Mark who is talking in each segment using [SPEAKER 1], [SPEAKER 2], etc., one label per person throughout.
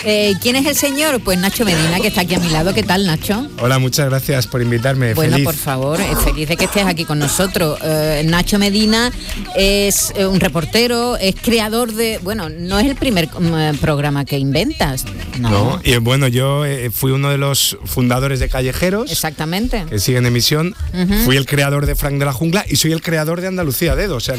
[SPEAKER 1] ¿Quién es el señor? Pues Nacho Medina, que está aquí a mi lado. ¿Qué tal, Nacho?
[SPEAKER 2] Hola, muchas gracias por invitarme.
[SPEAKER 1] Bueno,
[SPEAKER 2] feliz.
[SPEAKER 1] por favor, feliz de que estés aquí con nosotros. Nacho Medina es un reportero, es creador de... Bueno, no es el primer programa que inventas.
[SPEAKER 2] No, y bueno, yo fui uno de los fundadores de Callejeros.
[SPEAKER 1] Exactamente.
[SPEAKER 2] Que sigue en emisión. Fui el creador de Frank de la Jungla y soy el creador de Andalucía Dedo. O sea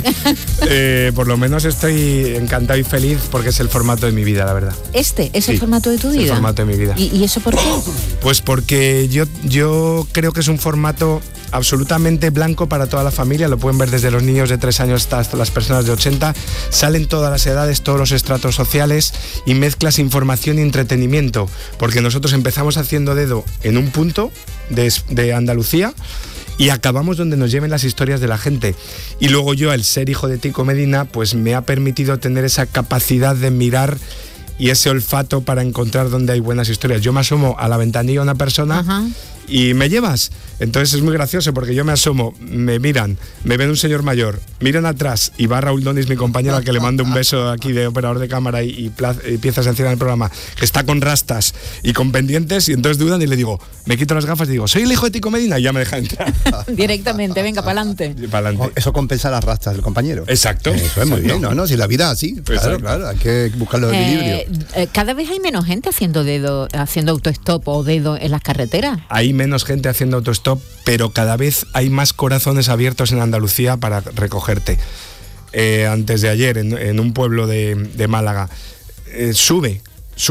[SPEAKER 2] que por lo menos estoy encantado y feliz porque es el formato de mi vida, la verdad.
[SPEAKER 1] ¿Este es el formato de tu vida?
[SPEAKER 2] El formato de mi vida.
[SPEAKER 1] ¿Y eso por qué?
[SPEAKER 2] Pues porque yo creo que es un formato absolutamente blanco para toda la familia. Lo pueden ver desde los niños de 3 años hasta las personas de 80. Salen todas las edades, todos los estratos sociales y mezclas información y entretenimiento. Porque nosotros empezamos haciendo Dedo en un punto de Andalucía y acabamos donde nos lleven las historias de la gente. Y luego yo, al ser hijo de Tico Medina, pues me ha permitido tener esa capacidad de mirar y ese olfato para encontrar dónde hay buenas historias. Yo me asomo a la ventanilla a una persona y ¿me llevas? Entonces es muy gracioso porque yo me asomo, me miran, me ven un señor mayor, miran atrás y va Raúl Donis, mi compañero, al que le mando un beso aquí de operador de cámara y piezas encima del programa, que está con rastas y con pendientes, y entonces dudan y le digo, me quito las gafas y digo, soy el hijo de Tico Medina, y ya me deja entrar.
[SPEAKER 1] Directamente, venga, para adelante.
[SPEAKER 3] Eso compensa las rastas del compañero.
[SPEAKER 2] Exacto.
[SPEAKER 3] Eso es muy bien, ¿no? Si la vida es así, claro, hay que buscar los equilibrios.
[SPEAKER 1] Cada vez hay menos gente haciendo autostop o dedo en las carreteras.
[SPEAKER 2] Hay menos gente haciendo autostop, pero cada vez hay más corazones abiertos en Andalucía para recogerte. Antes de ayer, en un pueblo de Málaga, sube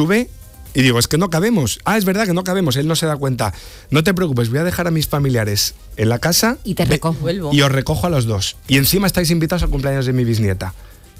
[SPEAKER 2] y digo, es que no cabemos. Es verdad que no cabemos, él no se da cuenta. No te preocupes, voy a dejar a mis familiares en la casa
[SPEAKER 1] y te recojo.
[SPEAKER 2] Y os recojo a los dos. Y encima estáis invitados al cumpleaños de mi bisnieta.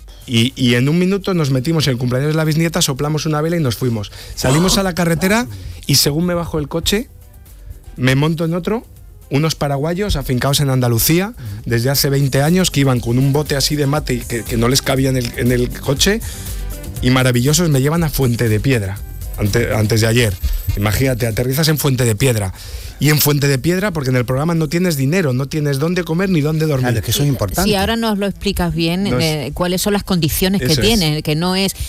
[SPEAKER 2] Y en un minuto nos metimos en el cumpleaños de la bisnieta, soplamos una vela y nos fuimos. Salimos a la carretera y según me bajo el coche, me monto en otro, unos paraguayos afincados en Andalucía desde hace 20 años que iban con un bote así de mate y que no les cabía en el coche, y maravillosos, me llevan a Fuente de Piedra antes de ayer. Imagínate, aterrizas en Fuente de Piedra. Y en Fuente de Piedra, porque en el programa no tienes dinero, no tienes dónde comer ni dónde dormir.
[SPEAKER 3] Claro, es que eso es importante.
[SPEAKER 1] Si ahora nos lo explicas bien, cuáles son las condiciones que tiene, que no es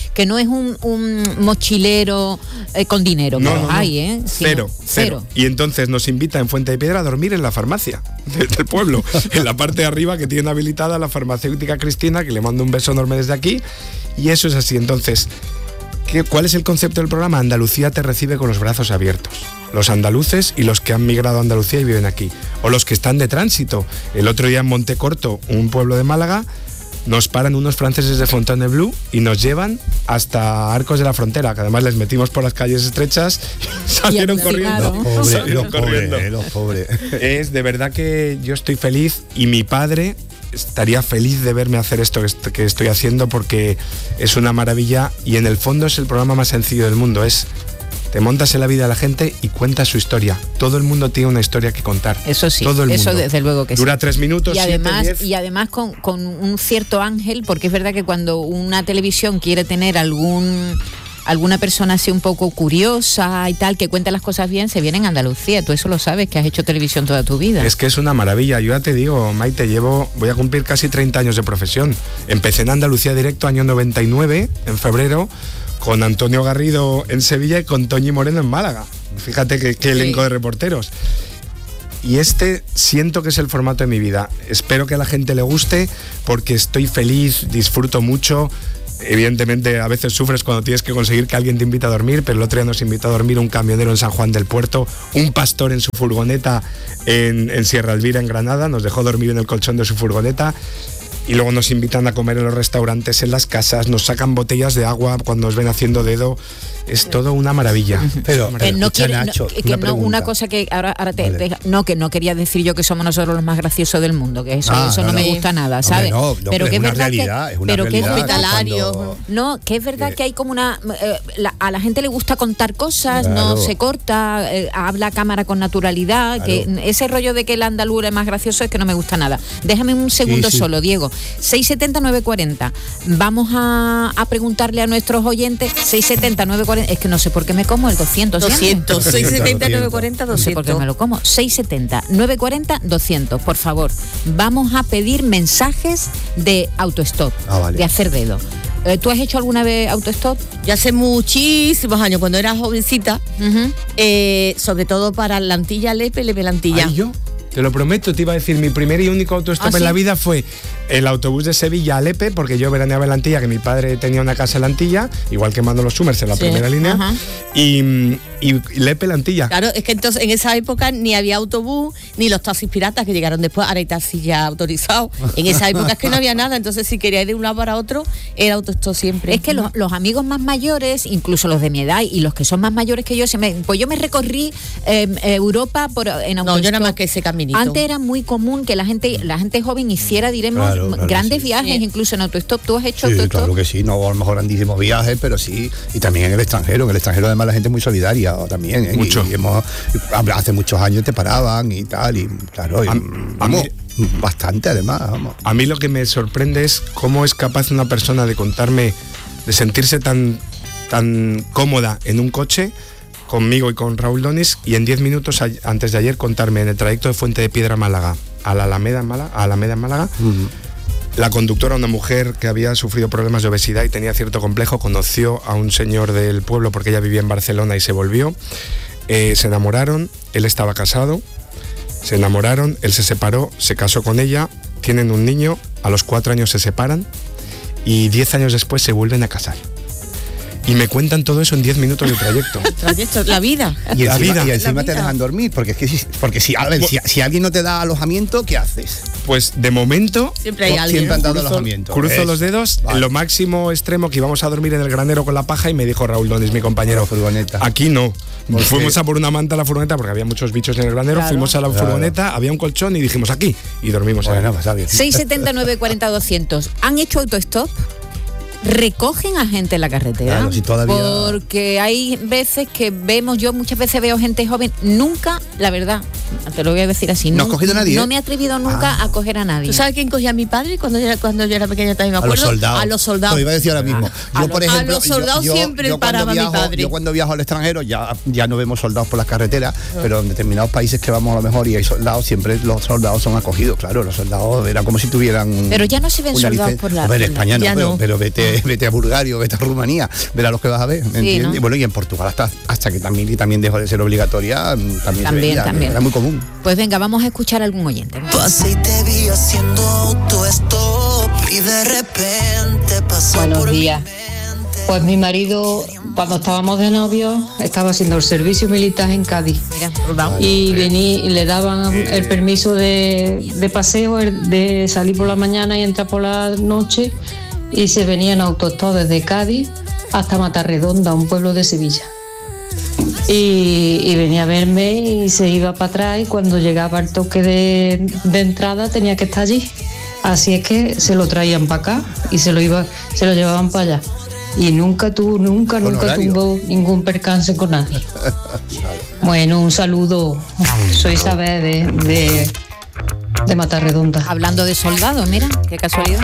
[SPEAKER 1] un mochilero con dinero,
[SPEAKER 2] no,
[SPEAKER 1] hay,
[SPEAKER 2] cero. Y entonces nos invita en Fuente de Piedra a dormir en la farmacia del pueblo, en la parte de arriba, que tiene habilitada la farmacéutica Cristina, que le mando un beso enorme desde aquí, y eso es así. Entonces, ¿cuál es el concepto del programa? Andalucía te recibe con los brazos abiertos. Los andaluces y los que han migrado a Andalucía y viven aquí. O los que están de tránsito. El otro día en Montecorto, un pueblo de Málaga, nos paran unos franceses de Fontainebleau y nos llevan hasta Arcos de la Frontera, que además les metimos por las calles estrechas y salieron corriendo.
[SPEAKER 3] Los pobres.
[SPEAKER 2] Es de verdad que yo estoy feliz, y mi padre estaría feliz de verme hacer esto que estoy haciendo, porque es una maravilla y en el fondo es el programa más sencillo del mundo. Te montas en la vida de la gente y cuentas su historia. Todo el mundo tiene una historia que contar.
[SPEAKER 1] Eso sí,
[SPEAKER 2] todo el
[SPEAKER 1] eso
[SPEAKER 2] mundo.
[SPEAKER 1] Desde luego que
[SPEAKER 2] dura
[SPEAKER 1] sí.
[SPEAKER 2] 3 minutos,
[SPEAKER 1] y
[SPEAKER 2] 7,
[SPEAKER 1] además,
[SPEAKER 2] 10.
[SPEAKER 1] Y además con un cierto ángel, porque es verdad que cuando una televisión quiere tener alguna persona así un poco curiosa y tal, que cuenta las cosas bien, se viene en Andalucía. Tú eso lo sabes, que has hecho televisión toda tu vida.
[SPEAKER 2] Es que es una maravilla. Yo ya te digo, Maite, voy a cumplir casi 30 años de profesión. Empecé en Andalucía Directo año 99, en febrero, con Antonio Garrido en Sevilla y con Toñi Moreno en Málaga. Fíjate qué elenco de reporteros. Y siento que es el formato de mi vida. Espero que a la gente le guste, porque estoy feliz, disfruto mucho. Evidentemente a veces sufres cuando tienes que conseguir que alguien te invite a dormir, pero el otro día nos invitó a dormir un camionero en San Juan del Puerto, un pastor en su furgoneta en Sierra Elvira, en Granada, nos dejó dormir en el colchón de su furgoneta. Y luego nos invitan a comer en los restaurantes, en las casas, nos sacan botellas de agua cuando nos ven haciendo dedo. Es todo una maravilla.
[SPEAKER 3] Pero
[SPEAKER 1] Nacho, una cosa que ahora que no quería decir yo que somos nosotros los más graciosos del mundo, que eso no me gusta nada, ¿sabes?
[SPEAKER 3] Pero que es verdad
[SPEAKER 1] realidad, que es hospitalario. No, que es verdad que hay como a la gente le gusta contar cosas, no se corta, habla a cámara con naturalidad, que ese rollo de que el andaluz es más gracioso es que no me gusta nada. Déjame un segundo solo, Diego. 670-940. Vamos a preguntarle a nuestros oyentes. 670-940. Es que no sé por qué me como el 200. 670-940-200. No sé por qué me lo como. 670-940-200. Por favor, vamos a pedir mensajes de autostop, de hacer dedo. ¿Tú has hecho alguna vez autostop?
[SPEAKER 4] Yo hace muchísimos años, cuando era jovencita, sobre todo para Lantilla, Lepe Lantilla.
[SPEAKER 2] ¿Ay, yo? Te lo prometo, te iba a decir, mi primer y único autostop en la vida fue el autobús de Sevilla a Lepe, porque yo veraneaba en Lantilla, que mi padre tenía una casa en Lantilla, igual que Manolo Summers en la primera línea, y Lepe Lantilla.
[SPEAKER 4] Claro, es que entonces en esa época ni había autobús, ni los taxis piratas que llegaron después, ahora hay taxis ya autorizados. En esa época es que no había nada, entonces si quería ir de un lado para otro, era autostop siempre.
[SPEAKER 1] Es que los amigos más mayores, incluso los de mi edad y los que son más mayores que yo, pues yo me recorrí Europa en autostop.
[SPEAKER 4] No, yo nada más que ese caminito.
[SPEAKER 1] Antes era muy común que la gente joven hiciera, diremos, grandes viajes, incluso en autostop. ¿Tú has hecho autostop?
[SPEAKER 3] Claro que sí, no a lo mejor grandísimos viajes, pero sí, y también en el extranjero. En el extranjero además la gente es muy solidaria también, ¿eh?
[SPEAKER 2] Mucho.
[SPEAKER 3] Y hace muchos años te paraban y tal, y claro, bastante además, vamos.
[SPEAKER 2] A mí lo que me sorprende es cómo es capaz una persona de contarme, de sentirse tan cómoda en un coche conmigo y con Raúl Donis, y en 10 minutos antes de ayer contarme en el trayecto de Fuente de Piedra Málaga a la Alameda en Málaga, la conductora, una mujer que había sufrido problemas de obesidad y tenía cierto complejo, conoció a un señor del pueblo porque ella vivía en Barcelona y se volvió, se enamoraron, él estaba casado, se enamoraron, él se separó, se casó con ella, tienen un niño, a los 4 años se separan y 10 años después se vuelven a casar. Y me cuentan todo eso en 10 minutos de trayecto.
[SPEAKER 4] La vida.
[SPEAKER 3] Y encima te dejan dormir, porque si alguien no te da alojamiento, ¿qué haces?
[SPEAKER 2] Pues de momento
[SPEAKER 4] siempre hay alguien.
[SPEAKER 3] Siempre han dado alojamiento.
[SPEAKER 2] Cruzo los dedos, vale. Lo máximo extremo que íbamos a dormir en el granero con la paja, y me dijo Raúl Donis, mi compañero,
[SPEAKER 3] furgoneta.
[SPEAKER 2] Aquí no. Fuimos a por una manta a la furgoneta porque había muchos bichos en el granero, fuimos a la furgoneta, había un colchón y dijimos aquí, y dormimos ahí.
[SPEAKER 1] 679 40 200. ¿Han hecho autostop? ¿Recogen a gente en la carretera?
[SPEAKER 3] Claro, si todavía...
[SPEAKER 1] Porque hay veces que yo muchas veces veo gente joven, nunca, la verdad, te lo voy a decir así,
[SPEAKER 3] ¿no has cogido a nadie?
[SPEAKER 1] No me he atrevido nunca a coger a nadie.
[SPEAKER 4] ¿Tú sabes quién cogía a mi padre cuando yo era pequeña? También me acuerdo.
[SPEAKER 3] A los soldados. Lo iba a decir ahora mismo.
[SPEAKER 4] Yo, por ejemplo, a los soldados siempre paraba mi padre.
[SPEAKER 3] Yo cuando viajo al extranjero, ya no vemos soldados por las carreteras, pero en determinados países que vamos a lo mejor y hay soldados, siempre los soldados son acogidos, claro, los soldados eran como si tuvieran...
[SPEAKER 1] Pero ya no se ven soldados por la...
[SPEAKER 3] En España no, pero vete a Bulgaria, vete a Rumanía, verás los que vas a ver, ¿entiendes? ¿no? Y bueno, y en Portugal hasta que también dejó de ser obligatoria, también era muy común.
[SPEAKER 1] Pues venga, vamos a escuchar a algún oyente.
[SPEAKER 5] Pasé y te vi haciendo autostop y de repente pasó.
[SPEAKER 6] Buenos días. Pues mi marido, cuando estábamos de novios, estaba haciendo el servicio militar en Cádiz. Y le daban el permiso de paseo, de salir por la mañana y entrar por la noche, y se venía en autostop desde Cádiz hasta Matarredonda, un pueblo de Sevilla. Y venía a verme y se iba para atrás, y cuando llegaba el toque de entrada tenía que estar allí. Así es que se lo traían para acá y se lo llevaban para allá. Y nunca tuvo ningún percance con nadie. Bueno, un saludo. Soy Isabel de Matarredonda.
[SPEAKER 1] Hablando de soldados, mira, qué casualidad.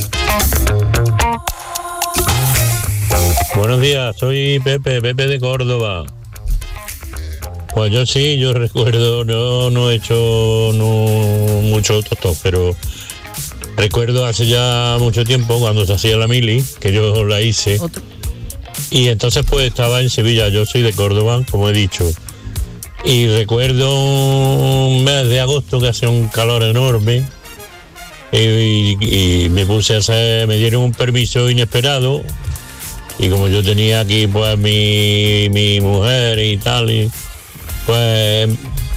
[SPEAKER 7] Buenos días, soy Pepe de Córdoba. Pues yo recuerdo, no he hecho mucho autostop, pero recuerdo hace ya mucho tiempo cuando se hacía la mili, que yo la hice. Y entonces pues estaba en Sevilla, yo soy de Córdoba, como he dicho. Y recuerdo un mes de agosto que hacía un calor enorme, y me dieron un permiso inesperado, y como yo tenía aquí pues mi mujer y tal, y pues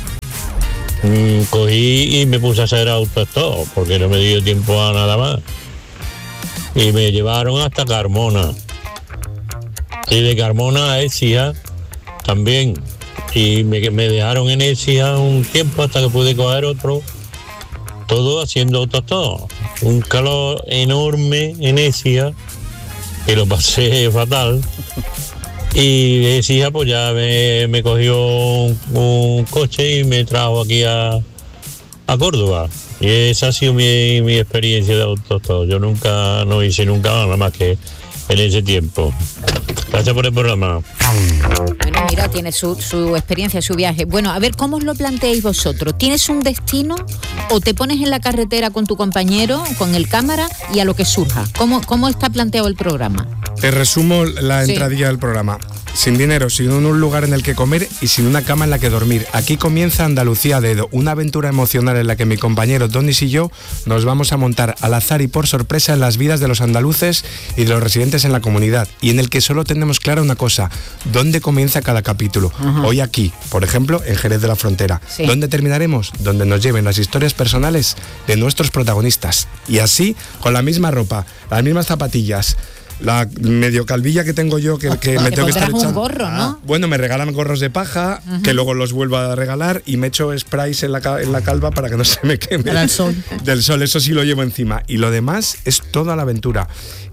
[SPEAKER 7] cogí y me puse a hacer autostop porque no me dio tiempo a nada más, y me llevaron hasta Carmona, y de Carmona a Écija también, y me dejaron en Écija un tiempo hasta que pude coger otro, todo haciendo autostop. Un calor enorme en Écija, que lo pasé fatal, y de Écija pues ya me cogió un coche y me trajo aquí a Córdoba, y esa ha sido mi experiencia de autostop. Yo no hice nunca nada más que en ese tiempo. Gracias por el programa.
[SPEAKER 1] Bueno, mira, tiene su experiencia, su viaje. Bueno, a ver, ¿cómo os lo planteáis vosotros? ¿Tienes un destino o te pones en la carretera con tu compañero, con el cámara y a lo que surja? ¿Cómo está planteado el programa?
[SPEAKER 2] Te resumo la entradilla del programa. Sin dinero, sin un lugar en el que comer y sin una cama en la que dormir. Aquí comienza Andalucía a dedo, una aventura emocional en la que mi compañero Donis y yo nos vamos a montar al azar y por sorpresa en las vidas de los andaluces y de los residentes en la comunidad, y en el que solo tenemos clara una cosa: ¿dónde comienza cada capítulo? Ajá. Hoy aquí, por ejemplo, en Jerez de la Frontera. Sí. ¿Dónde terminaremos? Donde nos lleven las historias personales de nuestros protagonistas. Y así, con la misma ropa, las mismas zapatillas, la medio calvilla que tengo yo, que me tengo que estar echando.
[SPEAKER 1] Un gorro, ¿no?
[SPEAKER 2] Bueno, me regalan gorros de paja, que luego los vuelvo a regalar, y me echo sprays en la calva para que no se me queme.
[SPEAKER 4] Para el sol.
[SPEAKER 2] Del sol, eso sí lo llevo encima. Y lo demás es toda la aventura.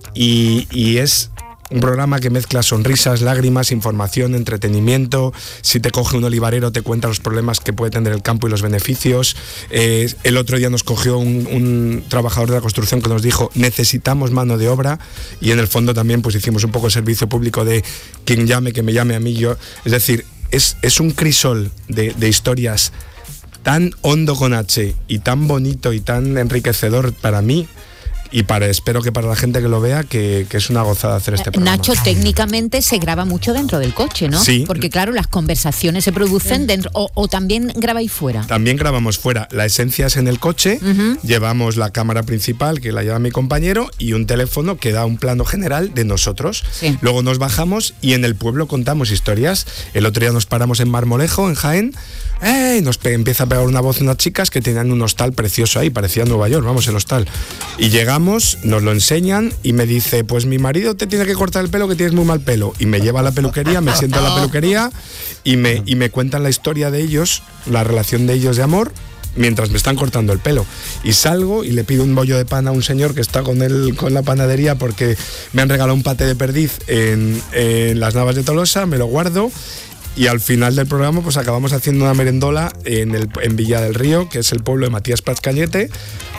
[SPEAKER 2] Y es un programa que mezcla sonrisas, lágrimas, información, entretenimiento. Si te coge un olivarero, te cuenta los problemas que puede tener el campo y los beneficios. El otro día nos cogió un trabajador de la construcción que nos dijo: necesitamos mano de obra, y en el fondo también pues hicimos un poco el servicio público de quien llame, que me llame a mí. Es decir, es un crisol de historias tan hondo con H y tan bonito y tan enriquecedor para mí. Y espero que para la gente que lo vea, que es una gozada hacer este programa.
[SPEAKER 1] Nacho, técnicamente se graba mucho dentro del coche, ¿no?
[SPEAKER 2] Sí.
[SPEAKER 1] Porque claro, las conversaciones se producen dentro, o también grabáis fuera.
[SPEAKER 2] También grabamos fuera. La esencia es en el coche, llevamos la cámara principal, que la lleva mi compañero, y un teléfono que da un plano general de nosotros. Sí. Luego nos bajamos y en el pueblo contamos historias. El otro día nos paramos en Marmolejo, en Jaén. Nos empieza a pegar una voz unas chicas que tenían un hostal precioso ahí, parecía Nueva York, vamos, el hostal. Y llegamos, nos lo enseñan y me dice: pues mi marido te tiene que cortar el pelo, que tienes muy mal pelo. Y me lleva a la peluquería, me siento en la peluquería y me cuentan la historia de ellos, la relación de ellos de amor, mientras me están cortando el pelo. Y salgo y le pido un bollo de pan a un señor que está con la panadería, porque me han regalado un paté de perdiz en las Navas de Tolosa, me lo guardo. Y al final del programa pues acabamos haciendo una merendola en Villa del Río, que es el pueblo de Matías Prats Cañete,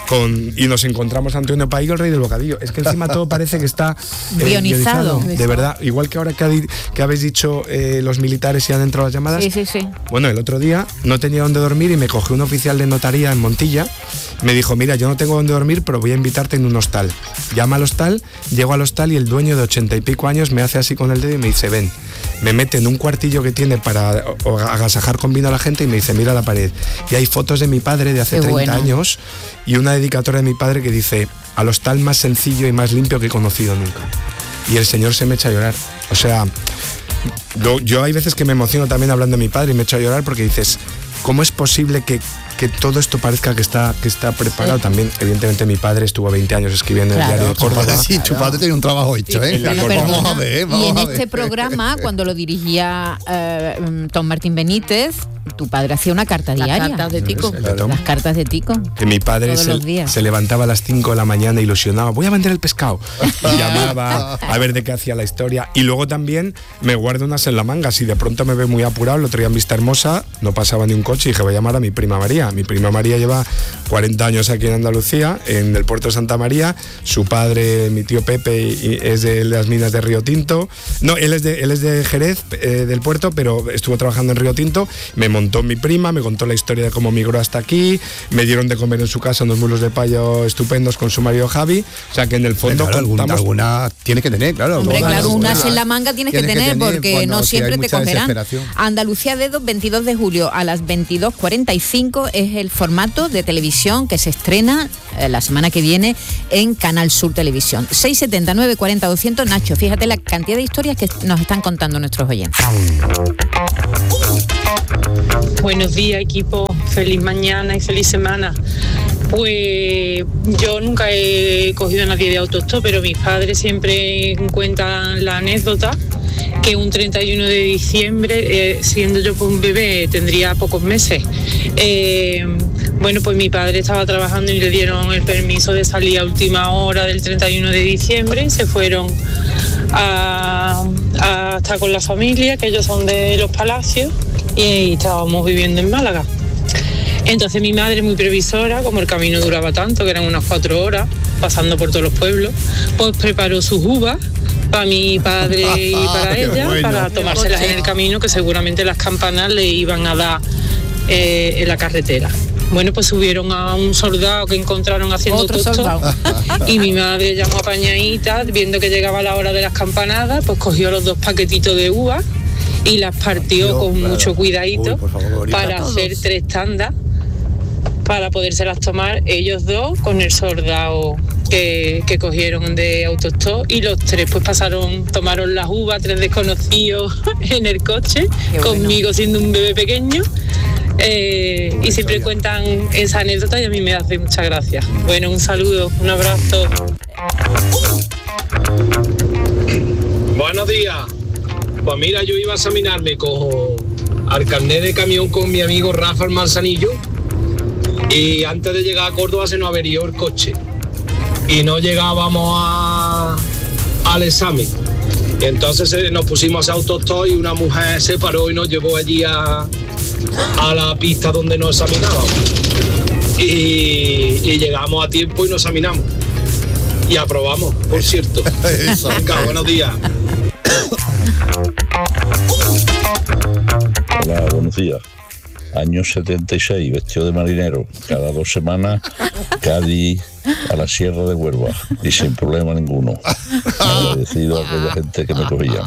[SPEAKER 2] y nos encontramos a Antonio Paillo, el rey del bocadillo. Es que encima todo parece que está
[SPEAKER 1] guionizado.
[SPEAKER 2] De verdad, igual que ahora que habéis dicho los militares y han entrado las llamadas.
[SPEAKER 1] Sí.
[SPEAKER 2] Bueno, el otro día no tenía dónde dormir y me cogió un oficial de notaría en Montilla. Me dijo: mira, yo no tengo dónde dormir, pero voy a invitarte en un hostal. Llama al hostal, llego al hostal y el dueño de 80 y pico años me hace así con el dedo y me dice: ven. Me mete en un cuartillo que tiene para agasajar con vino a la gente y me dice: mira la pared. Y hay fotos de mi padre de hace 30 años y una dedicatoria de mi padre que dice: al hostal más sencillo y más limpio que he conocido nunca. Y el señor se me echa a llorar. O sea, yo hay veces que me emociono también hablando de mi padre y me echo a llorar, porque dices: ¿cómo es posible que todo esto parezca que está preparado? También, evidentemente, mi padre estuvo 20 años escribiendo en el diario de Córdoba.
[SPEAKER 3] Sí, tu padre tenía un trabajo hecho, ¿eh?
[SPEAKER 1] Vamos a ver. Y en este programa, cuando lo dirigía Tom Martín Benítez, tu padre hacía una carta diaria. Las cartas de Tico. Las cartas de Tico.
[SPEAKER 2] Que mi padre se levantaba a las 5 de la mañana ilusionado: voy a vender el pescado. Y llamaba a ver de qué hacía la historia. Y luego también me guardo unas en la manga. Si de pronto me ve muy apurado, lo traía en Vista Hermosa, no pasaba ni un coche, y dije: voy a llamar a mi prima María. Mi prima María lleva 40 años aquí en Andalucía, en el puerto de Santa María. Su padre, mi tío Pepe, es de las minas de Río Tinto. No, él es de Jerez, del puerto, pero estuvo trabajando en Río Tinto. Me montó mi prima, me contó la historia de cómo migró hasta aquí. Me dieron de comer en su casa unos mulos de payo estupendos con su marido Javi. O sea que en el fondo
[SPEAKER 3] claro, alguna tienes que tener, claro.
[SPEAKER 1] Hombre, claro, unas en la manga tienes que tener, porque no siempre te cogerán. Andalucía Dedo, 22 de julio a las 22:45 es el formato de televisión que se estrena la semana que viene en Canal Sur Televisión. 670 940 200. Nacho, fíjate la cantidad de historias que nos están contando nuestros oyentes.
[SPEAKER 8] Buenos días, equipo. Feliz mañana y feliz semana. Pues yo nunca he cogido a nadie de autostop, pero mis padres siempre cuentan la anécdota que un 31 de diciembre, siendo yo pues un bebé, tendría pocos meses, bueno, pues mi padre estaba trabajando y le dieron el permiso de salir a última hora del 31 de diciembre y se fueron a estar con la familia, que ellos son de Los Palacios, y estábamos viviendo en Málaga. Entonces mi madre, muy previsora, como el camino duraba tanto, que eran unas 4 horas, pasando por todos los pueblos, pues preparó sus uvas para mi padre y para ella,
[SPEAKER 3] bueno,
[SPEAKER 8] para tomárselas en el camino, que seguramente las campanas le iban a dar en la carretera. Bueno, pues subieron a un soldado que encontraron haciendo
[SPEAKER 1] Otro
[SPEAKER 8] tosto,
[SPEAKER 1] soldado.
[SPEAKER 8] y mi madre llamó apañadita, viendo que llegaba la hora de las campanadas, pues cogió los 2 paquetitos de uvas y las partió con mucho cuidadito.
[SPEAKER 3] Uy, por favor, ahorita.
[SPEAKER 8] Para hacer 3 tandas para podérselas tomar ellos 2 con el soldado que cogieron de autostop, y los 3 pues tomaron las uvas, 3 desconocidos en el coche.
[SPEAKER 1] Qué bueno.
[SPEAKER 8] Conmigo siendo un bebé pequeño. Y siempre cuentan esa anécdota y a mí me hace mucha gracia. Bueno, un saludo, un abrazo.
[SPEAKER 9] Buenos días. Pues mira, yo iba a examinarme al carnet de camión con mi amigo Rafa el Manzanillo, y antes de llegar a Córdoba se nos averió el coche y no llegábamos al examen. Y entonces nos pusimos a hacer autostop y una mujer se paró y nos llevó allí a la pista donde nos examinábamos. Y llegamos a tiempo y nos examinamos. Y aprobamos, por cierto.
[SPEAKER 3] Eso.
[SPEAKER 9] Venga, buenos días.
[SPEAKER 7] Hola, buenos días. Año 76, vestido de marinero. Cada 2 semanas, Cádiz a la Sierra de Huelva. Y sin problema ninguno. Agradecido a aquella gente que me cogía.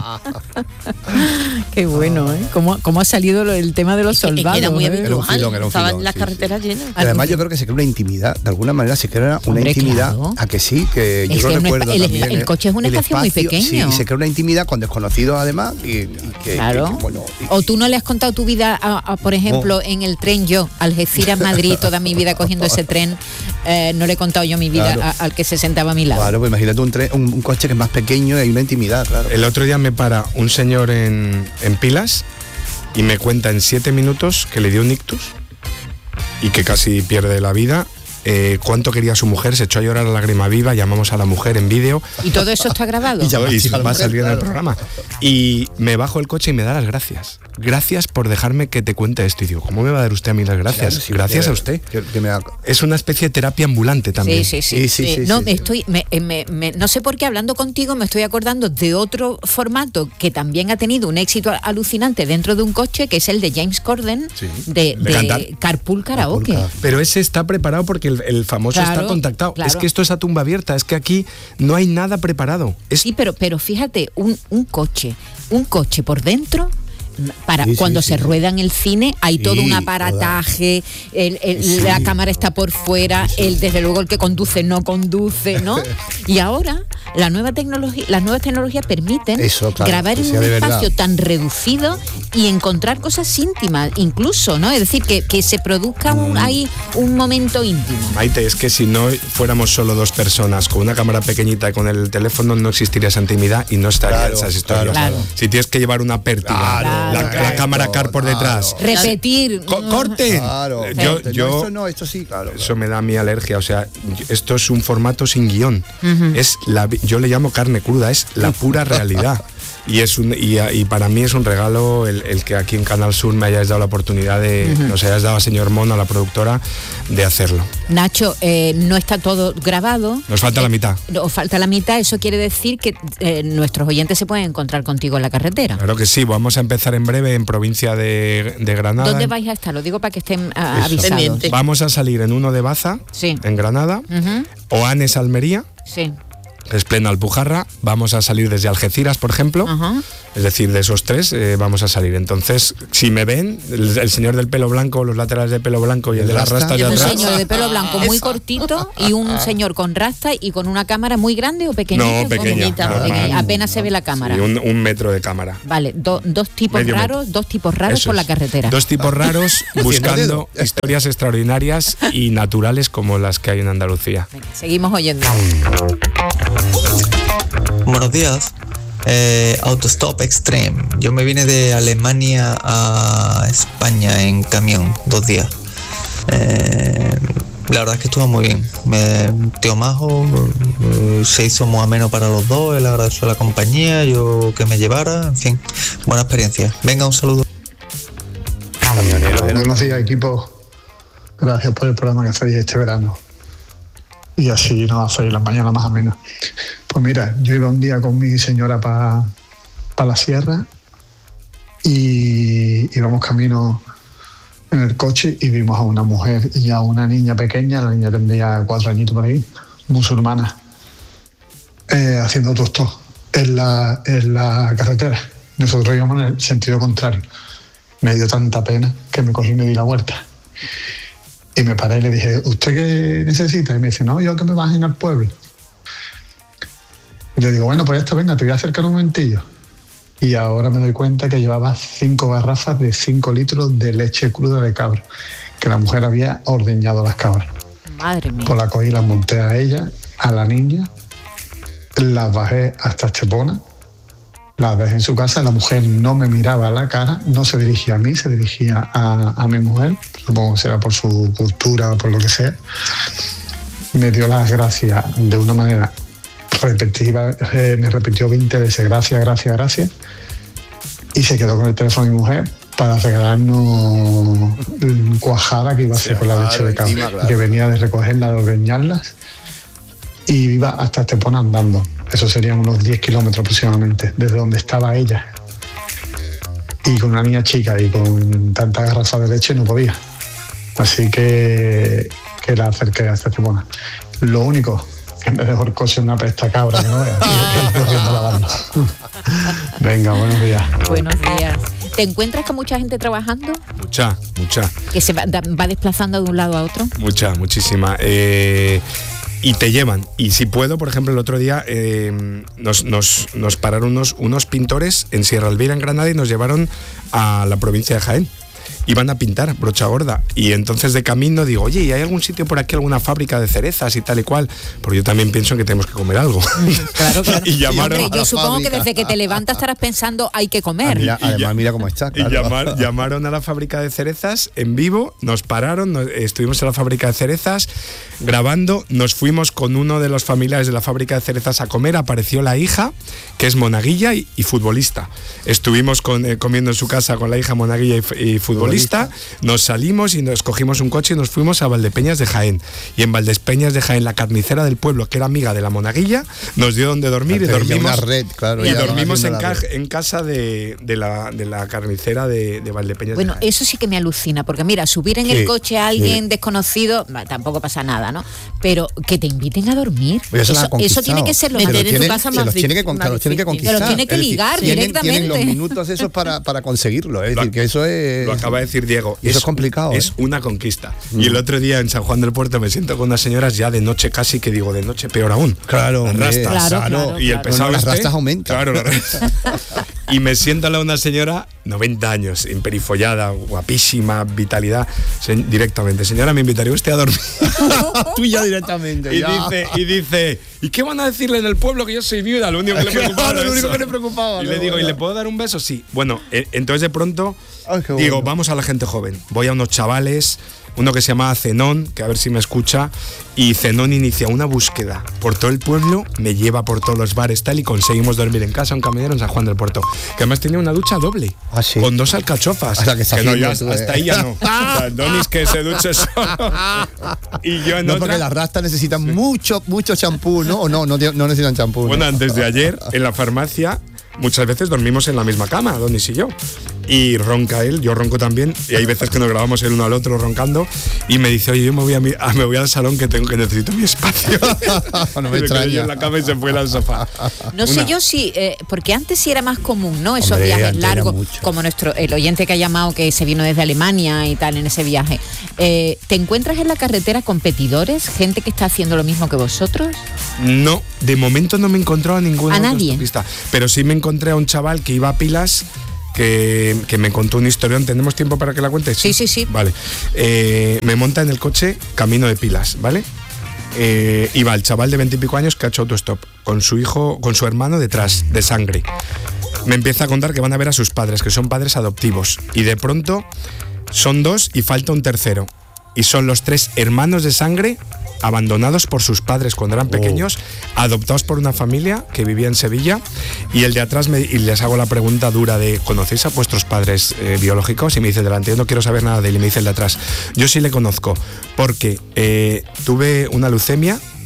[SPEAKER 1] Qué bueno, ¿eh? ¿Cómo ha salido el tema de los soldados?
[SPEAKER 4] Era muy habitual.
[SPEAKER 3] Era un filón,
[SPEAKER 4] Estaban las
[SPEAKER 3] sí,
[SPEAKER 4] carreteras llenas.
[SPEAKER 3] Además yo creo que se crea una intimidad, de alguna manera se crea una
[SPEAKER 1] Hombre,
[SPEAKER 3] intimidad,
[SPEAKER 1] claro.
[SPEAKER 3] a que sí, que yo
[SPEAKER 1] Es
[SPEAKER 3] lo
[SPEAKER 1] que
[SPEAKER 3] recuerdo también.
[SPEAKER 1] el coche es un espacio muy pequeño.
[SPEAKER 3] Sí, y se crea una intimidad con desconocidos además y que,
[SPEAKER 1] Claro.
[SPEAKER 3] bueno,
[SPEAKER 1] O tú no le has contado tu vida, por ejemplo, en el tren yo, Algeciras-Madrid, toda mi vida cogiendo ese tren, no le he contado yo mi vida
[SPEAKER 3] Claro.
[SPEAKER 1] al que se sentaba a mi lado.
[SPEAKER 3] Claro, pues imagínate un coche que es más pequeño y hay una intimidad, claro.
[SPEAKER 2] El otro día me para un señor en Pilas y me cuenta en 7 minutos que le dio un ictus y que casi pierde la vida. Cuánto quería a su mujer, se echó a llorar a lágrima viva, llamamos a la mujer en vídeo.
[SPEAKER 1] Y todo eso está grabado.
[SPEAKER 3] Y ya
[SPEAKER 2] Y
[SPEAKER 3] a la
[SPEAKER 2] va a
[SPEAKER 3] mujer,
[SPEAKER 2] salir en el
[SPEAKER 3] claro.
[SPEAKER 2] programa. Y me bajo el coche y me da las gracias. Gracias por dejarme que te cuente esto. Y digo, ¿cómo me va a dar usted a mí las gracias?
[SPEAKER 3] Claro, sí,
[SPEAKER 2] Gracias a usted.
[SPEAKER 3] que me da-
[SPEAKER 2] Es una especie de terapia ambulante también.
[SPEAKER 1] Sí.
[SPEAKER 3] Sí.
[SPEAKER 1] No, no sé por qué hablando contigo me estoy acordando de otro formato que también ha tenido un éxito alucinante dentro de un coche, que es el de James Corden,
[SPEAKER 2] Sí.
[SPEAKER 1] de
[SPEAKER 2] cantar.
[SPEAKER 1] Carpool Karaoke.
[SPEAKER 2] Pero ese está preparado porque el famoso
[SPEAKER 1] Claro,
[SPEAKER 2] está contactado.
[SPEAKER 1] claro.
[SPEAKER 2] Es que esto es a tumba abierta, es que aquí no hay nada preparado. Es
[SPEAKER 1] Sí, pero fíjate, un coche por dentro. Para
[SPEAKER 3] Sí,
[SPEAKER 1] cuando
[SPEAKER 3] sí,
[SPEAKER 1] se
[SPEAKER 3] sí.
[SPEAKER 1] rueda en el cine hay
[SPEAKER 3] Sí,
[SPEAKER 1] todo un aparataje, la cámara está por fuera, desde luego el que conduce no conduce, ¿no? Y ahora las nuevas tecnologías permiten
[SPEAKER 3] Eso, claro,
[SPEAKER 1] grabar
[SPEAKER 3] que
[SPEAKER 1] en
[SPEAKER 3] sea
[SPEAKER 1] un
[SPEAKER 3] de verdad.
[SPEAKER 1] espacio tan reducido y encontrar cosas íntimas, incluso, ¿no? Es decir, que se produzca ahí un momento íntimo.
[SPEAKER 2] Maite, es que si no fuéramos solo 2 personas con una cámara pequeñita y con el teléfono, no existiría esa intimidad y no estarían
[SPEAKER 3] Claro,
[SPEAKER 2] esas historias.
[SPEAKER 1] claro.
[SPEAKER 2] Si tienes que llevar una pértiga, la cámara car por detrás.
[SPEAKER 1] Repetir.
[SPEAKER 2] ¡Corten!
[SPEAKER 3] Claro, esto sí, claro.
[SPEAKER 2] Eso me da a mí alergia, o sea, esto es un formato sin guión. Yo le llamo carne cruda, es la pura realidad. Y para mí es un regalo el que aquí en Canal Sur me hayáis dado la oportunidad de, nos hayáis dado a señor Mono, a la productora, de hacerlo.
[SPEAKER 1] Nacho, no está todo grabado.
[SPEAKER 2] Nos falta la mitad.
[SPEAKER 1] Os falta la mitad, eso quiere decir que nuestros oyentes se pueden encontrar contigo en la carretera.
[SPEAKER 2] Claro que sí, vamos a empezar en breve en provincia de Granada.
[SPEAKER 1] ¿Dónde vais a estar? Lo digo para que estén avisados.
[SPEAKER 4] Pendiente.
[SPEAKER 2] Vamos a salir en uno de Baza,
[SPEAKER 1] Sí.
[SPEAKER 2] en Granada,
[SPEAKER 1] Ujú,
[SPEAKER 2] Oanes, Almería,
[SPEAKER 1] sí.
[SPEAKER 2] es plena Alpujarra, vamos a salir desde Algeciras, por ejemplo.
[SPEAKER 1] Ajá.
[SPEAKER 2] Es decir, de esos 3 vamos a salir. Entonces, si me ven, el señor del pelo blanco, los laterales de pelo blanco y el de las rastas de
[SPEAKER 1] Un
[SPEAKER 2] atrás.
[SPEAKER 1] señor de pelo blanco muy cortito y un señor con rasta y con una cámara muy grande o pequeñita.
[SPEAKER 2] No, pequeña.
[SPEAKER 1] Pequeña. Apenas se ve la cámara.
[SPEAKER 2] Sí, un metro de cámara.
[SPEAKER 1] Vale, dos tipos
[SPEAKER 2] Medio
[SPEAKER 1] raros,
[SPEAKER 2] metro.
[SPEAKER 1] 2 tipos raros
[SPEAKER 2] Eso
[SPEAKER 1] por la
[SPEAKER 2] es.
[SPEAKER 1] carretera.
[SPEAKER 2] 2 tipos raros buscando historias extraordinarias y naturales como las que hay en Andalucía.
[SPEAKER 1] Venga, seguimos oyendo.
[SPEAKER 10] Buenos días. Autostop Extreme. Yo me vine de Alemania a España en camión 2 días. La verdad es que estuvo muy bien. Tío majo, se hizo muy ameno para los dos. Él agradeció a la compañía, yo que me llevara. En fin, buena experiencia. Venga, un saludo.
[SPEAKER 11] Buenos días, equipo. Gracias por el programa que hacéis este verano. Y así nos hacéis la mañana más amena. Pues mira, yo iba un día con mi señora para la sierra y íbamos camino en el coche y vimos a una mujer y a una niña pequeña, la niña tendría 4 añitos por ahí, musulmana, haciendo autostop en la carretera. Nosotros íbamos en el sentido contrario. Me dio tanta pena que me cogí y me di la vuelta. Y me paré y le dije, ¿usted qué necesita? Y me dice, no, yo que me bajen al pueblo. Y le digo, bueno, pues esto, venga, te voy a acercar un momentillo. Y ahora me doy cuenta que llevaba 5 garrafas de 5 litros de leche cruda de cabra, que la mujer había ordeñado las cabras.
[SPEAKER 1] Madre mía.
[SPEAKER 11] Pues la cogí y las monté a ella, a la niña, las bajé hasta Estepona, las dejé en su casa, la mujer no me miraba a la cara, no se dirigía a mí, se dirigía a mi mujer, supongo que será por su cultura o por lo que sea. Me dio las gracias de una manera repetitiva, me repitió 20 veces gracias, y se quedó con el teléfono de mi mujer para regalarnos cuajada que iba a hacer con la leche de cabra, claro. Que venía de recogerla, de ordeñarlas, y iba hasta Estepona andando. Eso serían unos 10 kilómetros aproximadamente, desde donde estaba ella. Y con una niña chica y con tanta garrafa de leche no podía. Así que la acerqué hasta Estepona. Lo único que me dejó el coche una pesta cabra, que no veas. Venga, buenos días.
[SPEAKER 1] Buenos días. ¿Te encuentras con mucha gente trabajando?
[SPEAKER 2] Mucha.
[SPEAKER 1] ¿Que se va desplazando de un lado a otro?
[SPEAKER 2] Muchísima. Y te llevan. Y si puedo, por ejemplo, el otro día nos pararon unos pintores en Sierra Elvira, en Granada, y nos llevaron a la provincia de Jaén. Iban a pintar Brocha Gorda, y entonces de camino digo, oye, ¿y hay algún sitio por aquí, alguna fábrica de cerezas y tal y cual? Porque yo también pienso que tenemos que comer algo.
[SPEAKER 1] Claro.
[SPEAKER 2] Y llamaron,
[SPEAKER 1] hombre, yo supongo que desde que te levantas estarás pensando, hay que comer.
[SPEAKER 3] Además, mira cómo está. Claro.
[SPEAKER 2] Y llamaron a la fábrica de cerezas en vivo, nos pararon, estuvimos en la fábrica de cerezas grabando, nos fuimos con uno de los familiares de la fábrica de cerezas a comer, apareció la hija, que es monaguilla y futbolista. Estuvimos comiendo en su casa con la hija monaguilla y futbolista. Nos salimos y nos cogimos un coche y nos fuimos a Valdepeñas de Jaén. Y en Valdepeñas de Jaén, la carnicera del pueblo, que era amiga de la monaguilla, nos dio donde dormir, y dormimos, dormimos en casa de la carnicera de Valdepeñas de Jaén.
[SPEAKER 1] Eso sí que me alucina, porque mira, subir en el coche a alguien desconocido, tampoco pasa nada, ¿no? Pero que te inviten a dormir, eso tiene que ser
[SPEAKER 3] meter en tu casa más difícil. Los tiene que conquistar.
[SPEAKER 1] Los tiene que ligar directamente.
[SPEAKER 3] Tienen los minutos esos para conseguirlo. Es decir, que eso es...
[SPEAKER 2] Lo acaba de decir Diego.
[SPEAKER 3] Eso es complicado.
[SPEAKER 2] Es una conquista. Y el otro día en San Juan del Puerto me siento con unas señoras ya de noche casi, que digo, de noche peor aún.
[SPEAKER 3] Claro,
[SPEAKER 2] las rastas. Claro. Y el pesado
[SPEAKER 3] las rastas aumentan.
[SPEAKER 2] Claro, las rastas. Y me siento al lado de una señora, 90 años, imperifollada, guapísima, vitalidad, directamente. Señora, ¿me invitaría usted a dormir?
[SPEAKER 3] Tú ya directamente.
[SPEAKER 2] Y dice, ¿y qué van a decirle en el pueblo que yo soy viuda? Lo único que le
[SPEAKER 3] preocupaba.
[SPEAKER 2] Y le digo, ¿y le puedo dar un beso? Sí. Bueno, entonces de pronto digo, vamos a la gente joven. Voy a unos chavales, uno que se llama Zenón, que a ver si me escucha, y Zenón inicia una búsqueda por todo el pueblo, me lleva por todos los bares tal, y conseguimos dormir en casa un camionero en San Juan del Puerto, que además tenía una ducha doble, con 2 alcachofas,
[SPEAKER 3] o sea, que
[SPEAKER 2] no, ya, hasta ahí ya no. O sea, Donis que se duche solo. Y yo en
[SPEAKER 3] no,
[SPEAKER 2] otra,
[SPEAKER 3] porque las rastas necesitan mucho champú, ¿no? O no necesitan champú.
[SPEAKER 2] Bueno, antes de ayer en la farmacia muchas veces dormimos en la misma cama, Donis y yo. Y ronca él, yo ronco también, y hay veces que nos grabamos el uno al otro roncando, y me dice, oye, yo me voy al salón que necesito mi espacio.
[SPEAKER 3] No me extraña.
[SPEAKER 2] Yo en la cama y se fue al sofá.
[SPEAKER 1] No sé yo si, porque antes sí era más común, ¿no? Esos viajes largos, como el oyente que ha llamado, que se vino desde Alemania y tal en ese viaje. ¿Te encuentras en la carretera competidores, gente que está haciendo lo mismo que vosotros?
[SPEAKER 2] No, de momento no me he encontrado a ninguna
[SPEAKER 1] autostopista,
[SPEAKER 2] pero sí me encontré a un chaval que iba a pilas, que me contó una historia. ¿Tenemos tiempo para que la cuentes?
[SPEAKER 1] Sí.
[SPEAKER 2] Vale. Me monta en el coche camino de pilas, ¿vale? Iba el chaval de 20 y pico años que ha hecho autostop con su hijo, con su hermano detrás, de sangre. Me empieza a contar que van a ver a sus padres, que son padres adoptivos, y de pronto son 2 y falta un tercero. Y son los 3 hermanos de sangre abandonados por sus padres cuando eran pequeños, adoptados por una familia que vivía en Sevilla, y el de atrás y les hago la pregunta dura de, ¿conocéis a vuestros padres biológicos? Y me dice el delante, yo no quiero saber nada de él, y me dice el de atrás, yo sí le conozco, porque tuve una leucemia,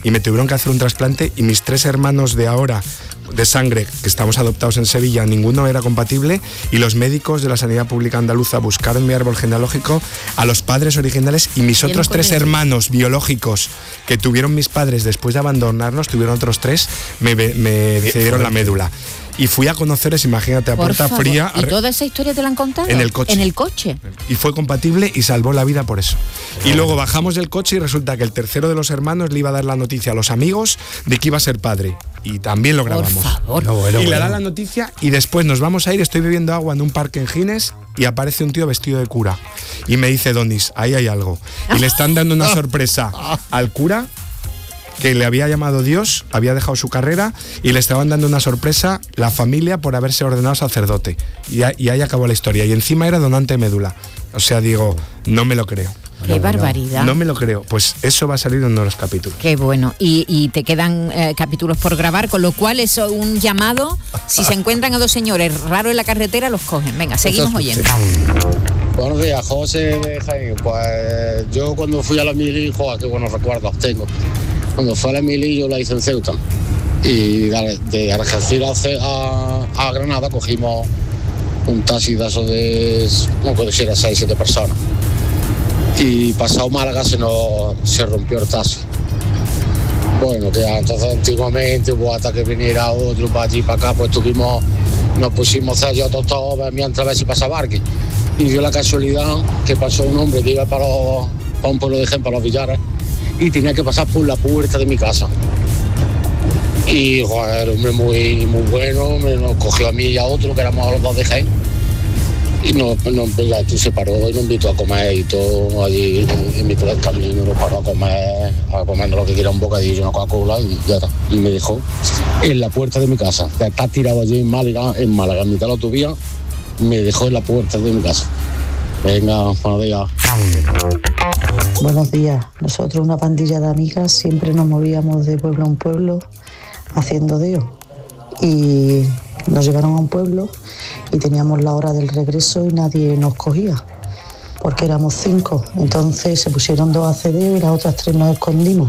[SPEAKER 2] y me tuvieron que hacer un trasplante, y mis 3 hermanos de ahora, de sangre, que estamos adoptados en Sevilla, ninguno era compatible, y los médicos de la Sanidad Pública Andaluza buscaron mi árbol genealógico a los padres originales, y mis otros 3 hermanos biológicos que tuvieron mis padres después de abandonarnos, tuvieron otros 3, me cedieron la médula. Y fui a conocerles, imagínate, a puerta fría.
[SPEAKER 1] ¿Y toda esa historia te la han contado?
[SPEAKER 2] En el coche.
[SPEAKER 1] ¿En el coche?
[SPEAKER 2] Y fue compatible y salvó la vida por eso. Y luego bajamos del coche y resulta que el tercero de los hermanos le iba a dar la noticia a los amigos de que iba a ser padre. Y también lo grabamos.
[SPEAKER 1] Por favor.
[SPEAKER 2] Y le da la noticia y después nos vamos a ir, estoy bebiendo agua en un parque en Gines y aparece un tío vestido de cura. Y me dice, Donis, ahí hay algo. Y le están dando una sorpresa al cura, que le había llamado Dios, había dejado su carrera, y le estaban dando una sorpresa la familia por haberse ordenado sacerdote. Y ahí acabó la historia. Y encima era donante de médula. O sea, digo, no me lo creo.
[SPEAKER 1] Qué barbaridad.
[SPEAKER 2] No me lo creo. Pues eso va a salir en uno de los capítulos.
[SPEAKER 1] Qué bueno. Y te quedan capítulos por grabar, con lo cual es un llamado. Si se encuentran a 2 señores raros en la carretera, los cogen. Venga, seguimos oyendo.
[SPEAKER 12] Buenos días, José de Jaén. Pues yo cuando fui a la mili, joder, qué buenos recuerdos tengo. Cuando fue a la mili yo la hice en Ceuta. Y de Algeciras a Granada cogimos un taxi de esos de, no puede ser, 6-7 personas. Y pasado Málaga se rompió el taxi. Bueno, que entonces antiguamente, pues, hasta que viniera otro para allí para acá, pues nos pusimos sellos todos mientras a ver si pasaba alguien. Y dio la casualidad que pasó un hombre que iba para un pueblo de Jaén, para los Villares, y tenía que pasar por la puerta de mi casa. Y joder, hombre muy bueno, nos cogió a mí y a otro, que éramos los 2 de Jaén, y tú se paró y nos invitó a comer y todo allí en mitad del camino, nos paró a comer lo que quiera, un bocadillo, una Coca-Cola, y ya está. Y me dejó en la puerta de mi casa, que está tirado allí en Málaga, en mitad de la autovía, me dejó en la puerta de mi casa. Venga, buenos días.
[SPEAKER 13] Buenos días. Nosotros, una pandilla de amigas, siempre nos movíamos de pueblo a un pueblo haciendo deo. Y nos llevaron a un pueblo y teníamos la hora del regreso y nadie nos cogía, porque éramos 5. Entonces se pusieron 2 a hacer deo y las otras 3 nos escondimos.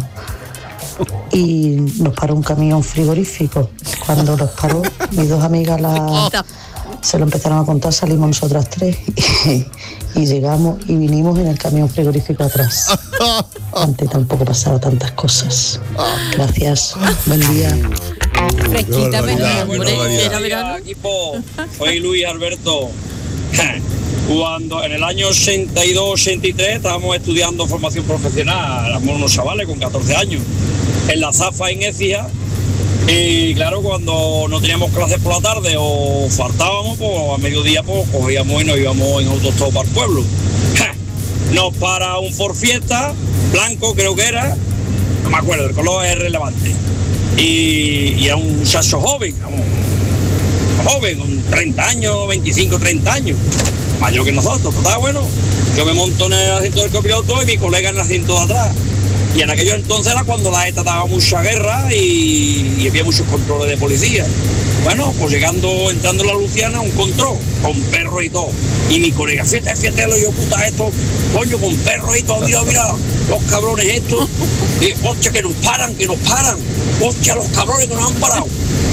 [SPEAKER 13] Y nos paró un camión frigorífico. Cuando nos paró, mis 2 amigas se lo empezaron a contar, salimos nosotras 3 y llegamos y vinimos en el camión frigorífico atrás. Antes tampoco pasaba tantas cosas. Gracias, buen día.
[SPEAKER 1] Fresquita,
[SPEAKER 14] Buenos días, equipo. Soy Luis Alberto. Cuando en el año 82-83 estábamos estudiando formación profesional, éramos unos chavales con 14 años, en la Zafa en Écija. Y claro, cuando no teníamos clases por la tarde o faltábamos, pues a mediodía pues cogíamos y nos íbamos en autostop para el pueblo. Nos para un Ford Fiesta, blanco creo que era, no me acuerdo, el color es relevante. Y era un muchacho joven, con 30 años, 25, 30 años, mayor que nosotros, ¿está bueno? Yo me monto en el asiento del copiloto y mi colega en el asiento de atrás. Y en aquellos entonces era cuando la ETA daba mucha guerra y había muchos controles de policía. Bueno, pues entrando en la Luciana, un control, con perros y todo. Y mi colega, fíjate, lo yo puta esto, coño, con perros y todo, mira, los cabrones estos, hostia, que nos paran, hostia, los cabrones que nos han parado.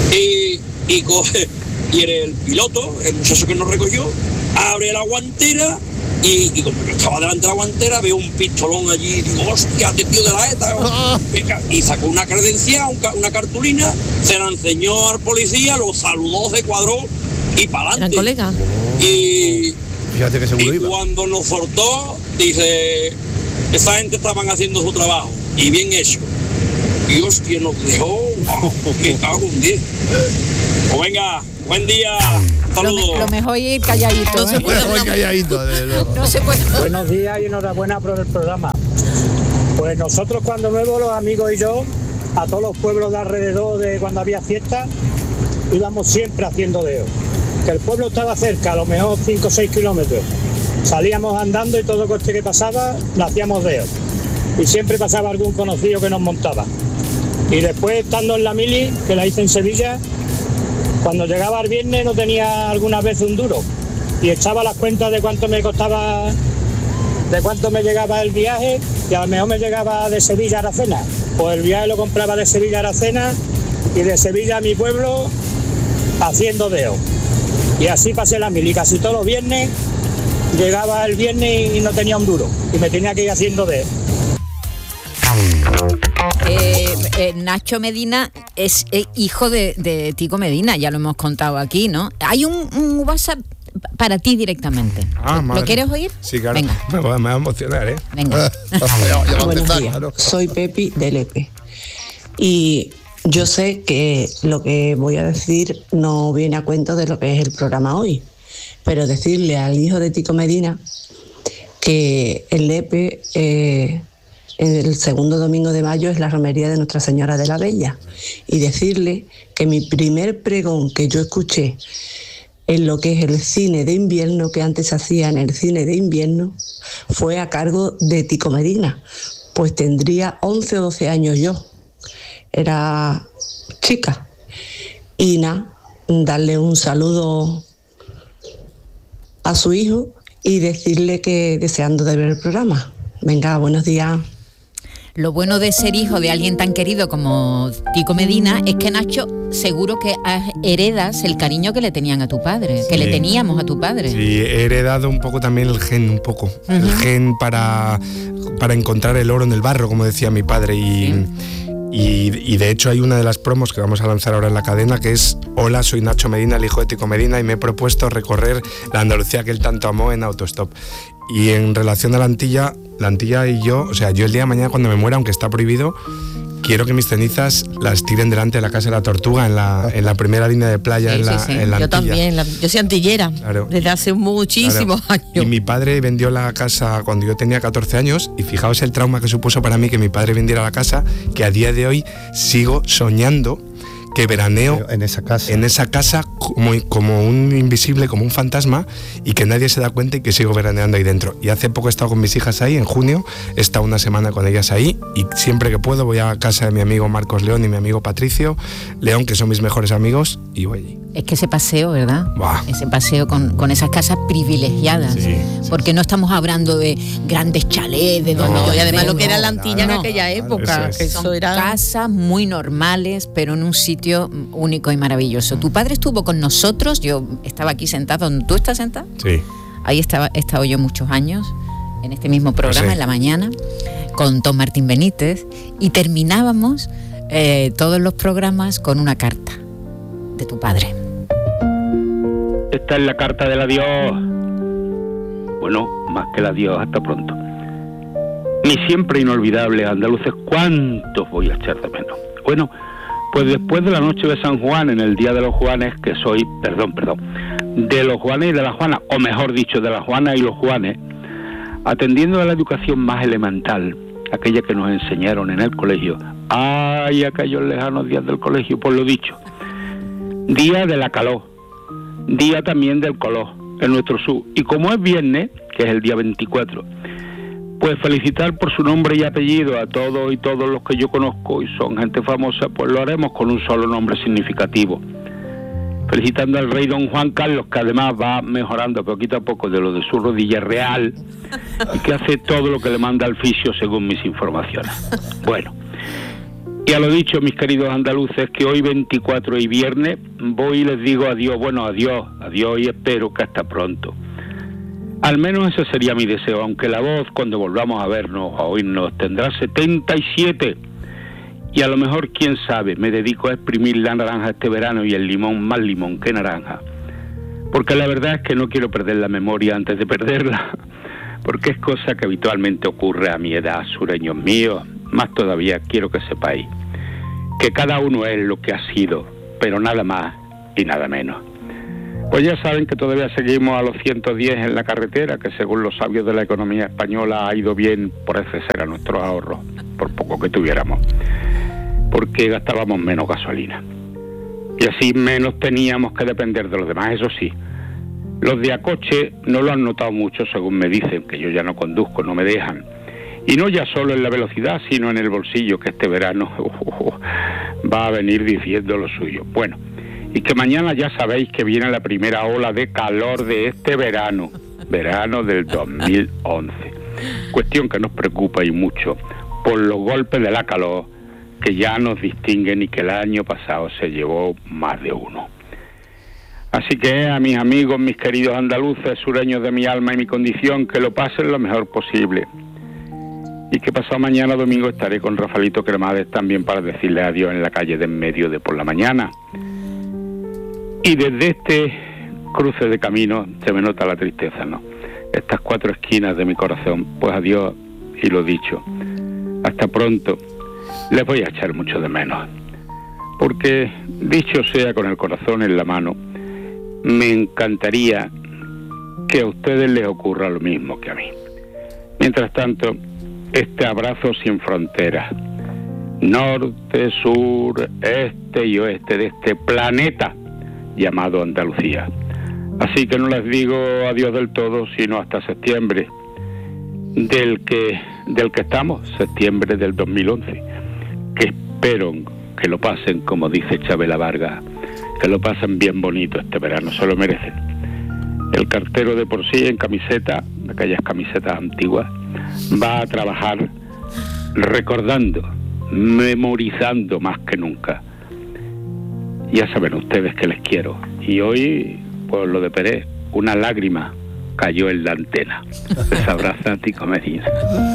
[SPEAKER 14] Y coge, y el piloto, el muchacho que nos recogió, abre la guantera. Y como yo estaba delante de la guantera, veo un pistolón allí y digo, hostia, este tío de la ETA. Y sacó una credencial, una cartulina, se la enseñó al policía, lo saludó, se cuadró y para adelante.
[SPEAKER 4] Colega.
[SPEAKER 14] Y
[SPEAKER 3] fíjate que seguro iba.
[SPEAKER 14] Cuando nos soltó, dice, esa gente estaban haciendo su trabajo, y bien hecho. Y hostia, nos dejó, me cago en 10. Pues venga, buen día.
[SPEAKER 1] Lo mejor es ir calladito.
[SPEAKER 3] No se puede ir calladito.
[SPEAKER 1] No se puede.
[SPEAKER 15] Buenos días y enhorabuena por el programa. Pues nosotros cuando nuevo, los amigos y yo, a todos los pueblos de alrededor de cuando había fiesta, íbamos siempre haciendo deo. Que el pueblo estaba cerca, a lo mejor 5 o 6 kilómetros. Salíamos andando y todo coche que pasaba, lo hacíamos deo. Y siempre pasaba algún conocido que nos montaba. Y después, estando en la mili, que la hice en Sevilla, cuando llegaba el viernes no tenía algunas veces un duro y echaba las cuentas de cuánto me costaba, de cuánto me llegaba el viaje, y a lo mejor me llegaba de Sevilla a Aracena Pues el viaje lo compraba de Sevilla a Aracena y de Sevilla a mi pueblo haciendo deo. Y así pasé la mil y casi todos los viernes llegaba el viernes y no tenía un duro y me tenía que ir haciendo deo.
[SPEAKER 1] Nacho Medina es hijo de Tico Medina, ya lo hemos contado aquí, ¿no? Hay un WhatsApp para ti directamente. ¿Lo quieres oír?
[SPEAKER 2] Sí, claro.
[SPEAKER 1] Venga.
[SPEAKER 2] Me va a emocionar, ¿eh?
[SPEAKER 1] Venga.
[SPEAKER 16] Buenos días. Soy Pepi de Lepe. Y yo sé que lo que voy a decir no viene a cuento de lo que es el programa hoy, pero decirle al hijo de Tico Medina que el Lepe, el segundo domingo de mayo, es la romería de Nuestra Señora de la Bella, y decirle que mi primer pregón que yo escuché en lo que es el cine de invierno, que antes se hacía en el cine de invierno, fue a cargo de Tico Medina, pues tendría 11 o 12 años yo, era chica. Y nada, darle un saludo a su hijo y decirle que deseando de ver el programa. Venga, buenos días.
[SPEAKER 1] Lo bueno de ser hijo de alguien tan querido como Tico Medina es que, Nacho, seguro que heredas el cariño que le tenían a tu padre, que le teníamos a tu padre.
[SPEAKER 2] Sí, he heredado un poco también el gen, el gen para encontrar el oro en el barro, como decía mi padre. Y de hecho hay una de las promos que vamos a lanzar ahora en la cadena que es: hola, soy Nacho Medina, el hijo de Tico Medina, y me he propuesto recorrer la Andalucía que él tanto amó en autostop. Y en relación a la Antilla y yo, o sea, yo el día de mañana cuando me muera, aunque está prohibido, quiero que mis cenizas las tiren delante de la Casa de la Tortuga, en la primera línea de playa, en la Antilla.
[SPEAKER 4] Yo también, yo soy antillera,
[SPEAKER 2] claro,
[SPEAKER 4] desde hace muchísimos años.
[SPEAKER 2] Y mi padre vendió la casa cuando yo tenía 14 años, y fijaos el trauma que supuso para mí que mi padre vendiera la casa, que a día de hoy sigo soñando que veraneo en esa casa como un invisible, como un fantasma, y que nadie se da cuenta y que sigo veraneando ahí dentro. Y hace poco he estado con mis hijas ahí, en junio, he estado una semana con ellas ahí, y siempre que puedo voy a casa de mi amigo Marcos León y mi amigo Patricio León, que son mis mejores amigos, y voy allí.
[SPEAKER 1] Es que ese paseo, ¿verdad?
[SPEAKER 2] Buah.
[SPEAKER 1] Ese paseo con esas casas privilegiadas, porque no estamos hablando de grandes chalés, de
[SPEAKER 4] y además lo que era la Antilla en aquella época,
[SPEAKER 1] que son casas muy normales, pero en un sitio único y maravilloso. Tu padre estuvo con nosotros, yo estaba aquí sentado donde tú estás sentada.
[SPEAKER 2] Sí.
[SPEAKER 1] Ahí he estado yo muchos años, en este mismo programa, en la mañana, con Tom Martín Benítez, y terminábamos todos los programas con una carta de tu padre.
[SPEAKER 17] Esta es la carta del adiós. Bueno, más que el adiós, hasta pronto. Mis siempre inolvidables andaluces, ¿cuántos voy a echar de menos? Bueno, pues después de la noche de San Juan, en el Día de los Juanes, que soy, de los Juanes y de la Juana, o mejor dicho, de la Juana y los Juanes, atendiendo a la educación más elemental, aquella que nos enseñaron en el colegio. ¡Ay, aquellos lejanos días del colegio, por lo dicho! Día de la calor, día también del color, en nuestro sur. Y como es viernes, que es el día 24, pues felicitar por su nombre y apellido a todos y todos los que yo conozco y son gente famosa, pues lo haremos con un solo nombre significativo. Felicitando al rey don Juan Carlos, que además va mejorando poquito a poco de lo de su rodilla real y que hace todo lo que le manda el fisio según mis informaciones. Bueno, y a lo dicho, mis queridos andaluces, que hoy 24 y viernes voy y les digo adiós, adiós y espero que hasta pronto. Al menos ese sería mi deseo, aunque la voz, cuando volvamos a vernos, a oírnos, tendrá 77. Y a lo mejor, quién sabe, me dedico a exprimir la naranja este verano y el limón más limón que naranja. Porque la verdad es que no quiero perder la memoria antes de perderla, porque es cosa que habitualmente ocurre a mi edad, sureños míos. Más todavía quiero que sepáis que cada uno es lo que ha sido, pero nada más y nada menos. Pues ya saben que todavía seguimos a los 110 en la carretera, que según los sabios de la economía española ha ido bien por ese ser a nuestros ahorros, por poco que tuviéramos, porque gastábamos menos gasolina. Y así menos teníamos que depender de los demás, eso sí. Los de a coche no lo han notado mucho, según me dicen, que yo ya no conduzco, no me dejan. Y no ya solo en la velocidad, sino en el bolsillo, que este verano va a venir diciendo lo suyo. Bueno, y que mañana ya sabéis que viene la primera ola de calor de este verano del 2011. Cuestión que nos preocupa y mucho por los golpes de la calor que ya nos distinguen y que el año pasado se llevó más de uno. Así que a mis amigos, mis queridos andaluces, sureños de mi alma y mi condición, que lo pasen lo mejor posible. Y que pasado mañana domingo estaré con Rafaelito Cremades también para decirle adiós en la calle de en medio de por la mañana. Y desde este cruce de camino se me nota la tristeza, ¿no? Estas 4 esquinas de mi corazón, pues adiós y lo dicho. Hasta pronto. Les voy a echar mucho de menos. Porque, dicho sea con el corazón en la mano, me encantaría que a ustedes les ocurra lo mismo que a mí. Mientras tanto, este abrazo sin fronteras, norte, sur, este y oeste de este planeta llamado Andalucía. Así que no les digo adiós del todo, sino hasta septiembre, del que estamos, septiembre del 2011, que espero que lo pasen, como dice Chabela Vargas, que lo pasen bien bonito este verano, se lo merecen. El cartero de por sí en camiseta, aquellas camisetas antiguas, va a trabajar recordando, memorizando más que nunca. Ya saben ustedes que les quiero. Y hoy, pues lo de Pérez, una lágrima cayó en la antena. Les abraza Tico Medina.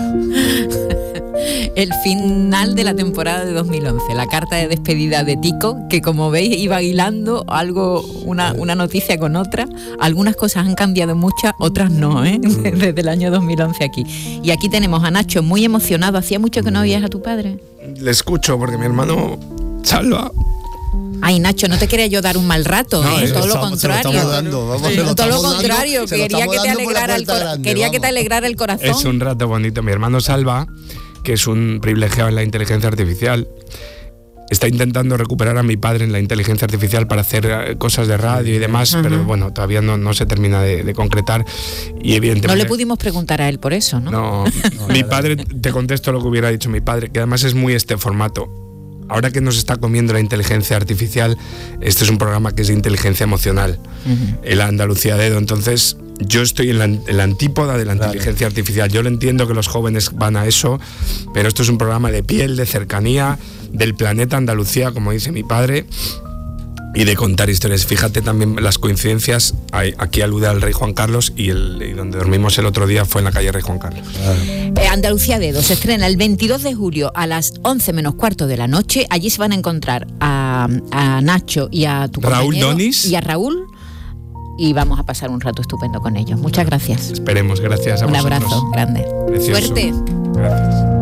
[SPEAKER 1] El final de la temporada de 2011, la carta de despedida de Tico, que como veis iba hilando algo, una noticia con otra. Algunas cosas han cambiado muchas, otras no, desde el año 2011 aquí. Y aquí tenemos a Nacho muy emocionado. ¿Hacía mucho que no oías a tu padre?
[SPEAKER 2] Le escucho porque mi hermano Salva.
[SPEAKER 1] Ay, Nacho, no te quería yo dar un mal rato, todo lo contrario. Todo lo contrario, quería que te alegrara el corazón.
[SPEAKER 2] Es un rato bonito. Mi hermano Salva, que es un privilegiado en la inteligencia artificial, está intentando recuperar a mi padre en la inteligencia artificial para hacer cosas de radio y demás, pero bueno, todavía no se termina de concretar. Y evidentemente
[SPEAKER 1] no le pudimos preguntar a él por eso, ¿no?
[SPEAKER 2] No, mi padre, te contesto lo que hubiera dicho mi padre, que además es muy este formato. Ahora que nos está comiendo la inteligencia artificial, este es un programa que es de inteligencia emocional, el Andalucía Dedo. Entonces, yo estoy en la antípoda de la inteligencia artificial. Yo lo entiendo que los jóvenes van a eso, pero esto es un programa de piel, de cercanía, del planeta Andalucía, como dice mi padre, y de contar historias. Fíjate también las coincidencias. Aquí alude al rey Juan Carlos y donde dormimos el otro día fue en la calle Rey Juan Carlos.
[SPEAKER 1] Andalucía Dedo se estrena el 22 de julio a las 11 menos cuarto de la noche. Allí se van a encontrar a Nacho y a tu
[SPEAKER 2] Raúl
[SPEAKER 1] compañero
[SPEAKER 2] Donis
[SPEAKER 1] y a Raúl, y vamos a pasar un rato estupendo con ellos. Muchas gracias.
[SPEAKER 2] Esperemos, gracias a vosotros.
[SPEAKER 1] Un abrazo grande.
[SPEAKER 2] Precioso.
[SPEAKER 1] Suerte.
[SPEAKER 2] Gracias.